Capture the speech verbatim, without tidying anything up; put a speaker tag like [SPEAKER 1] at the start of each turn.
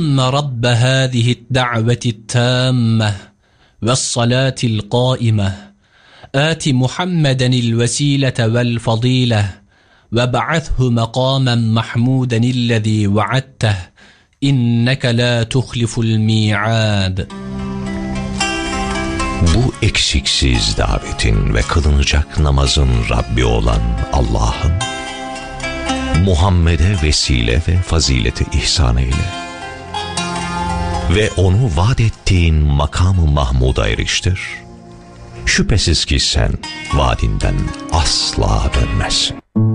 [SPEAKER 1] رب هذه الدعوة التامة والصلاة القائمة آت محمدا الوسيلة والفضيلة وابعثه مقاما محمودا الذي وعدته إنك لا تخلف الميعاد.
[SPEAKER 2] Bu eksiksiz davetin ve kılınacak namazın Rabbi olan Allah'ım, Muhammed'e vesile ve fazileti ihsan eyle ve onu vaat ettiğin makamı Mahmud'a eriştir. Şüphesiz ki sen vaadinden asla dönmezsin.